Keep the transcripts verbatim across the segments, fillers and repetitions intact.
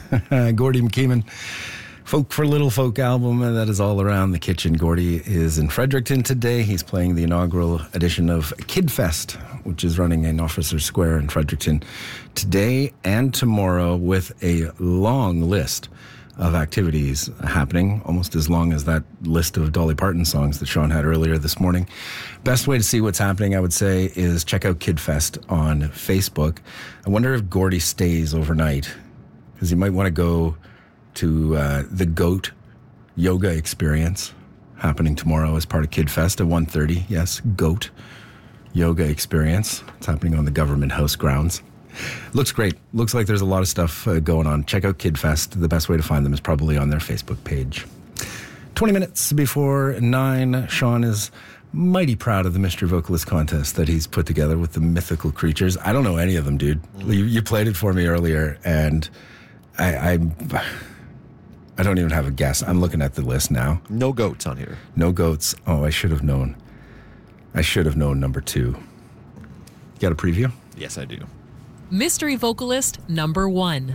Gordy McKeeman, Folk for Little Folk album, and that is all around the kitchen. Gordy is in Fredericton today. He's playing the inaugural edition of Kid Fest, which is running in Officer Square in Fredericton today and tomorrow, with a long list of activities happening, almost as long as that list of Dolly Parton songs that Sean had earlier this morning. Best way to see what's happening, I would say, is check out Kid Fest on Facebook. I wonder if Gordy stays overnight, because you might want to go to uh, the GOAT Yoga Experience happening tomorrow as part of Kid Fest at one thirty. Yes, GOAT Yoga Experience. It's happening on the Government House grounds. Looks great. Looks like there's a lot of stuff uh, going on. Check out Kid Fest. The best way to find them is probably on their Facebook page. twenty minutes before nine, Sean is mighty proud of the Mystery Vocalist contest that he's put together with the mythical creatures. I don't know any of them, dude. Mm. You, you played it for me earlier, and I... I I don't even have a guess. I'm looking at the list now. No goats on here. No goats. Oh, I should have known. I should have known number two. You got a preview? Yes, I do. Mystery Vocalist number one.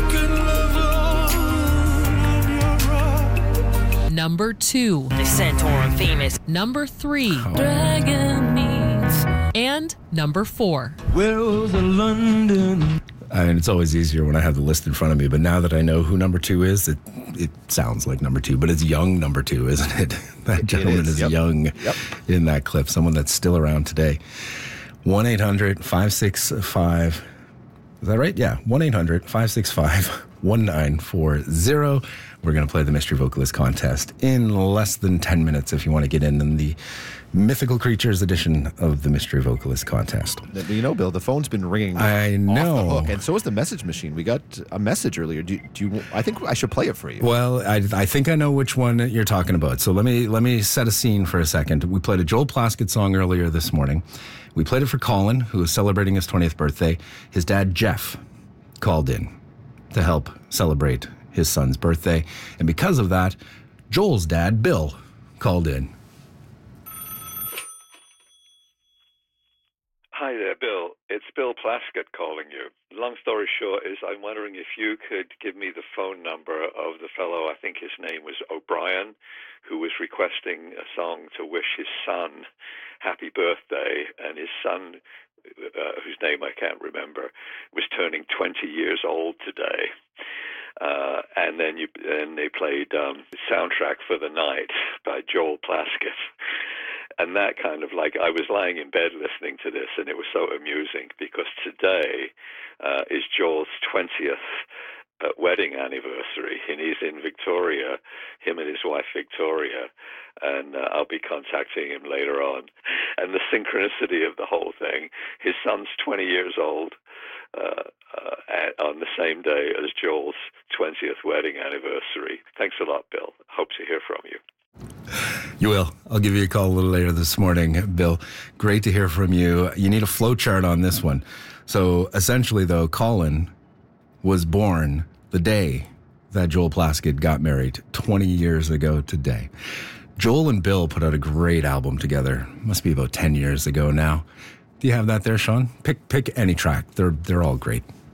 Number two. The Santorum theme is number three. Oh. Dragon meets. And number four. Where was the London? I mean, it's always easier when I have the list in front of me, but now that I know who number two is, it it sounds like number two, but it's young number two, isn't it? That gentleman is, is yep. young Yep. in that clip, someone that's still around today. one eight hundred five six five, is that right? Yeah, one eight hundred five six five one nine four zero. We're going to play the Mystery Vocalist contest in less than ten minutes if you want to get in in the Mythical Creatures edition of the Mystery Vocalist contest. You know, Bill, the phone's been ringing I know. off the hook, and so is the message machine. We got a message earlier. Do, do you? I think I should play it for you. Well, I, I think I know which one you're talking about. So let me let me set a scene for a second. We played a Joel Plaskett song earlier this morning. We played it for Colin, who is celebrating his twentieth birthday. His dad, Jeff, called in to help celebrate his son's birthday. And because of that, Joel's dad, Bill, called in. Hi there, Bill. It's Bill Plaskett calling you. Long story short is I'm wondering if you could give me the phone number of the fellow, I think his name was O'Brien, who was requesting a song to wish his son happy birthday, and his son, uh, whose name I can't remember, was turning twenty years old today. Uh, and then you, and they played um, the Soundtrack for the Night by Joel Plaskett. And that kind of like, I was lying in bed listening to this, and it was so amusing because today uh, is Joel's twentieth uh, wedding anniversary, and he's in Victoria, him and his wife Victoria, and uh, I'll be contacting him later on. And the synchronicity of the whole thing, his son's twenty years old, Uh, uh, at, on the same day as Joel's twentieth wedding anniversary. Thanks a lot, Bill. Hope to hear from you. You will. I'll give you a call a little later this morning, Bill. Great to hear from you. You need a flow chart on this one. So essentially, though, Colin was born the day that Joel Plaskett got married, twenty years ago today. Joel and Bill put out a great album together. Must be about ten years ago now. Do you have that there, Sean? Pick pick any track. They're they're all great.